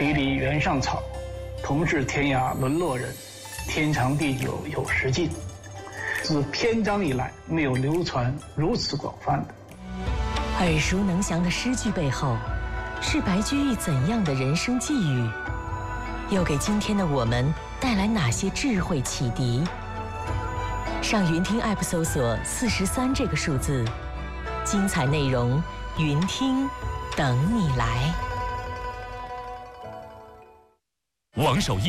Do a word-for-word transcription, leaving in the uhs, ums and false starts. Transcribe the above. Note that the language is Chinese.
离离原上草，同是天涯沦落人。天长地久有时尽，自篇章以来没有流传如此广泛的。 耳熟能详的诗句背后，是白居易怎样的人生际遇？又给今天的我们带来哪些智慧启迪？上云听 App 搜索四十三这个数字，精彩内容云听等你来。 王守义